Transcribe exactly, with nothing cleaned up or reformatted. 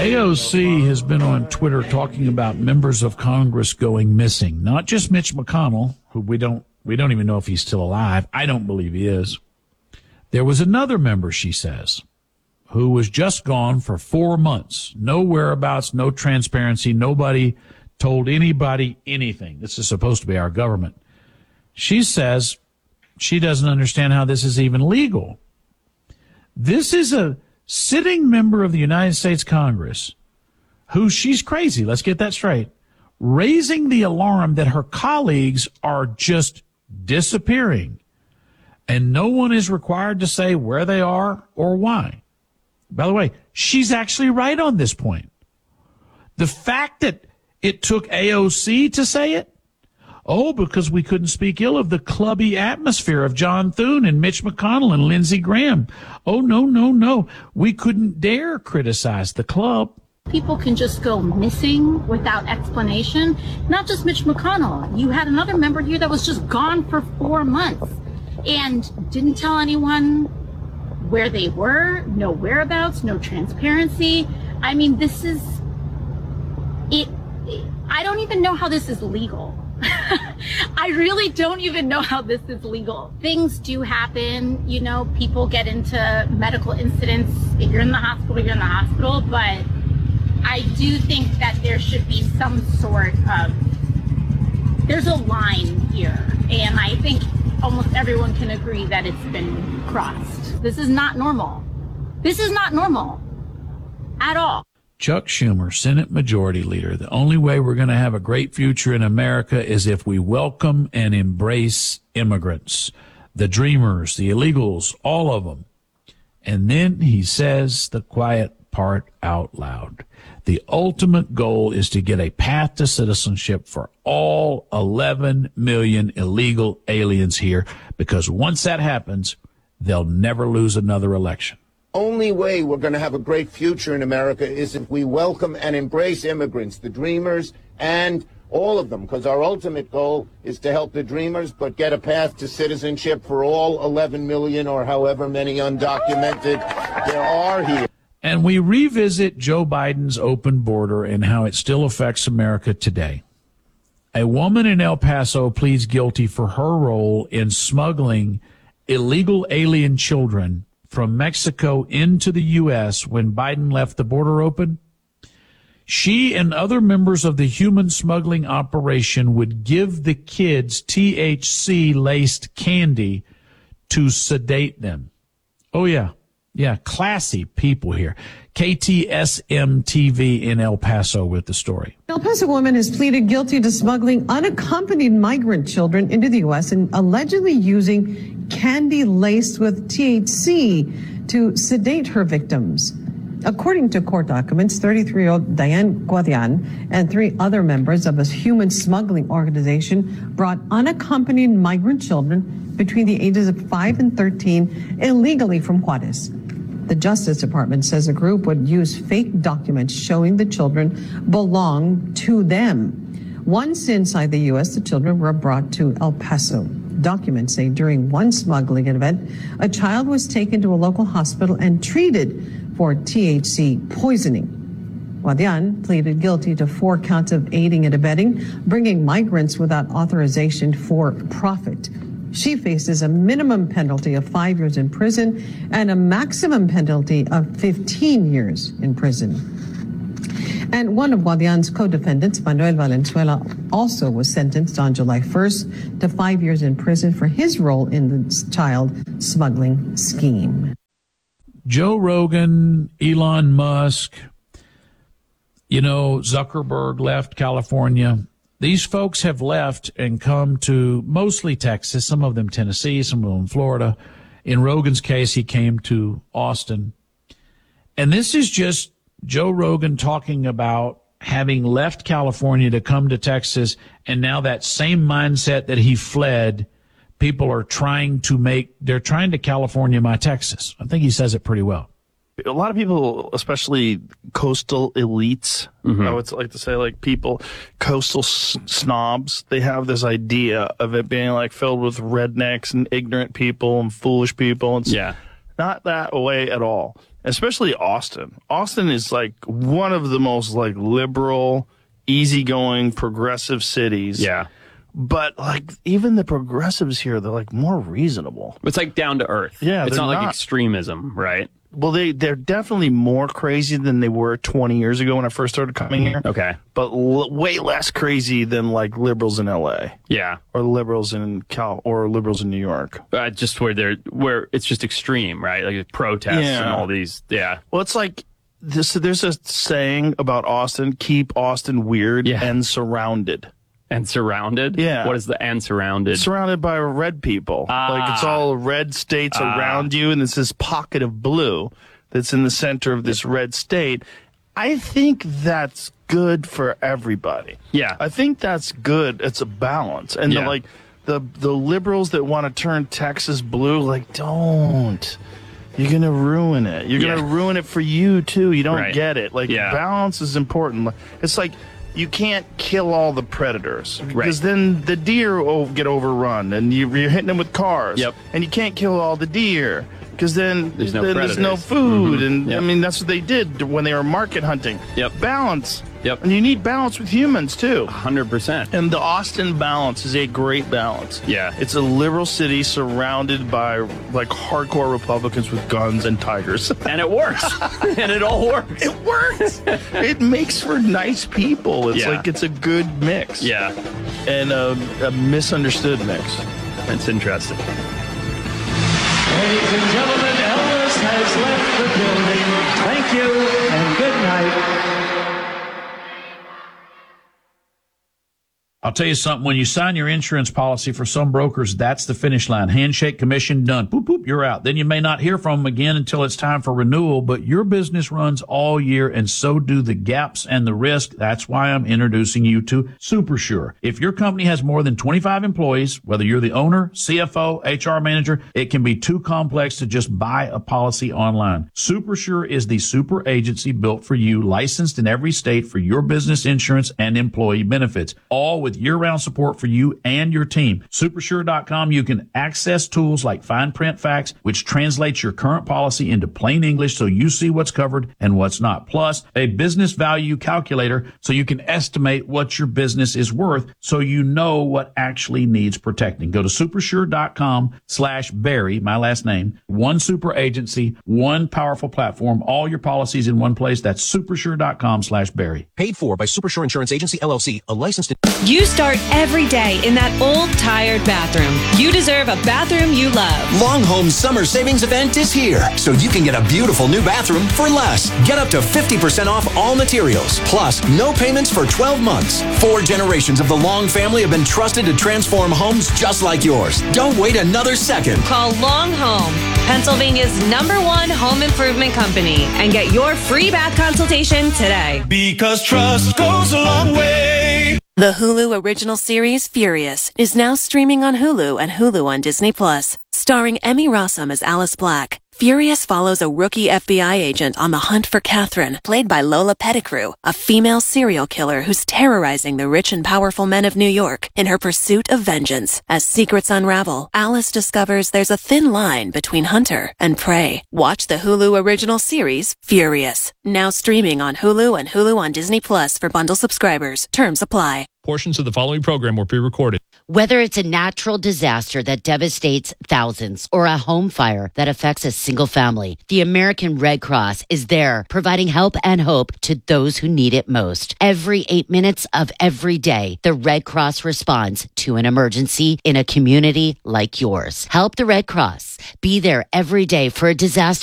A O C has been on Twitter talking about members of Congress going missing. Not just Mitch McConnell, who we don't we don't even know if he's still alive. I don't believe he is. There was another member, she says, who was just gone for four months. No whereabouts, no transparency. Nobody told anybody anything. This is supposed to be our government. She says she doesn't understand how this is even legal. This is a sitting member of the United States Congress who, she's crazy, let's get that straight, raising the alarm that her colleagues are just disappearing, and no one is required to say where they are or why. By the way, she's actually right on this point. The fact that it took A O C to say it, oh, because we couldn't speak ill of the clubby atmosphere of John Thune and Mitch McConnell and Lindsey Graham. Oh, no, no, no. We couldn't dare criticize the club. People can just go missing without explanation. Not just Mitch McConnell. You had another member here that was just gone for four months and didn't tell anyone where they were, no whereabouts, no transparency. I mean, this is it. I don't even know how this is legal. I really don't even know how this is legal. Things do happen, you know, people get into medical incidents. If you're in the hospital, you're in the hospital, but I do think that there should be some sort of, there's a line here, and I think almost everyone can agree that it's been crossed. This is not normal. This is not normal at all. Chuck Schumer, Senate Majority Leader, the only way we're going to have a great future in America is if we welcome and embrace immigrants, the dreamers, the illegals, all of them. And then he says the quiet part out loud. The ultimate goal is to get a path to citizenship for all eleven million illegal aliens here, because once that happens, they'll never lose another election. Only way we're going to have a great future in America is if we welcome and embrace immigrants, the dreamers, and all of them, because our ultimate goal is to help the dreamers, but get a path to citizenship for all eleven million or however many undocumented there are here. And we revisit Joe Biden's open border and how it still affects America today. A woman in El Paso pleads guilty for her role in smuggling illegal alien children from Mexico into the U S when Biden left the border open. She and other members of the human smuggling operation would give the kids T H C-laced candy to sedate them. Oh, yeah. Yeah, classy people here. K T S M T V in El Paso with the story. El Paso woman has pleaded guilty to smuggling unaccompanied migrant children into the U S and allegedly using candy laced with T H C to sedate her victims. According to court documents, thirty-three-year-old Diane Guadian and three other members of a human smuggling organization brought unaccompanied migrant children between the ages of five and thirteen illegally from Juarez. The Justice Department says the group would use fake documents showing the children belong to them. Once inside the U S, the children were brought to El Paso. Documents say during one smuggling event, a child was taken to a local hospital and treated for T H C poisoning. Guadian pleaded guilty to four counts of aiding and abetting, bringing migrants without authorization for profit. She faces a minimum penalty of five years in prison and a maximum penalty of fifteen years in prison. And one of Guadian's co-defendants, Manuel Valenzuela, also was sentenced on July first to five years in prison for his role in the child smuggling scheme. Joe Rogan, Elon Musk, you know, Zuckerberg left California. These folks have left and come to mostly Texas, some of them Tennessee, some of them Florida. In Rogan's case, he came to Austin. And this is just Joe Rogan talking about having left California to come to Texas, and now that same mindset that he fled, people are trying to make, they're trying to California my Texas. I think he says it pretty well. A lot of people, especially coastal elites, mm-hmm. I would like to say, like people, coastal s- snobs, they have this idea of it being like filled with rednecks and ignorant people and foolish people. And yeah. Not that way at all. especially Austin. Austin is like one of the most like liberal, easygoing, progressive cities. Yeah. But like even the progressives here, they're like more reasonable. It's like down to earth. Yeah, it's they're not like not. extremism, right? Well, they, they're definitely more crazy than they were twenty years ago when I first started coming here. Okay. But l- way less crazy than like liberals in L A Yeah. or liberals in Cal or liberals in New York. Uh, just where they're, where it's just extreme, right? Like protests Yeah. and all these. Yeah. Well, it's like this, there's a saying about Austin, keep Austin weird Yeah. and surrounded. And surrounded? Yeah. What is the and surrounded? Surrounded by red people. Ah. Like it's all red states Ah. around you, and it's this pocket of blue that's in the center of this red state. I think that's good for everybody. Yeah. I think that's good. It's a balance. And Yeah. the, like the the liberals that want to turn Texas blue, like, don't. You're going to ruin it. You're going to Yeah. ruin it for you, too. You don't Right. get it. Like, Yeah. balance is important. It's like you can't kill all the predators Right. because then the deer will get overrun and you, you're hitting them with cars. Yep. And you can't kill all the deer because then, There's no then there's no predators. food. Mhm. And Yep. I mean, that's what they did when they were market hunting. Yep. Balance. Yep. And you need balance with humans, too. one hundred percent. And the Austin balance is a great balance. Yeah. It's a liberal city surrounded by like hardcore Republicans with guns and tigers. And it works. And it all works. It works. It makes for nice people. It's Yeah. like it's a good mix. Yeah. And a, a misunderstood mix. It's interesting. Ladies and gentlemen, Elvis has left the building. Thank you and good night. I'll tell you something. When you sign your insurance policy for some brokers, that's the finish line. Handshake, commission, done. Boop, boop, you're out. Then you may not hear from them again until it's time for renewal, but your business runs all year and so do the gaps and the risk. That's why I'm introducing you to SuperSure. If your company has more than twenty-five employees, whether you're the owner, C F O, H R manager, it can be too complex to just buy a policy online. SuperSure is the super agency built for you, licensed in every state for your business insurance and employee benefits, all with year-round support for you and your team. Supersure dot com, you can access tools like fine print facts, which translates your current policy into plain English so you see what's covered and what's not. Plus, a business value calculator so you can estimate what your business is worth so you know what actually needs protecting. Go to supersure dot com slash Barry, my last name, one super agency, one powerful platform, all your policies in one place. That's supersure dot com slash Barry. Paid for by Supersure Insurance Agency, L L C, a licensed... You start every day in that old, tired bathroom. You deserve a bathroom you love. Longhome's summer savings event is here, so you can get a beautiful new bathroom for less. Get up to fifty percent off all materials, plus no payments for twelve months. Four generations of the Long family have been trusted to transform homes just like yours. Don't wait another second. Call Long Home, Pennsylvania's number one home improvement company, and get your free bath consultation today. Because trust goes a long way. The Hulu original series Furious is now streaming on Hulu and Hulu on Disney Plus. Starring Emmy Rossum as Alice Black, Furious follows a rookie F B I agent on the hunt for Catherine, played by Lola Pettigrew, a female serial killer who's terrorizing the rich and powerful men of New York in her pursuit of vengeance. As secrets unravel, Alice discovers there's a thin line between hunter and prey. Watch the Hulu original series Furious, now streaming on Hulu and Hulu on Disney Plus for bundle subscribers. Terms apply. Portions of the following program were pre-recorded. Whether it's a natural disaster that devastates thousands or a home fire that affects a single family, the American Red Cross is there providing help and hope to those who need it most. Every eight minutes of every day, the Red Cross responds to an emergency in a community like yours. Help the Red Cross. Be there every day for a disaster